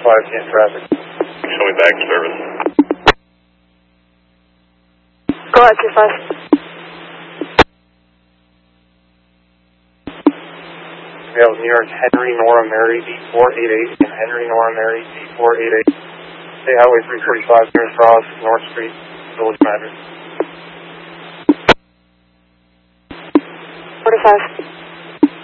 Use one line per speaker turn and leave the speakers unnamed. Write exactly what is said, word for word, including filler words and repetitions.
five, ten traffic.
Show me back service.
Go ahead, two five.
Yeah, New York, Henry Nora Mary, D four eight eight, and Henry Nora Mary, D four eight eight. State Highway three forty-five, nearest Ross, North Street, Village Manager.
forty-five.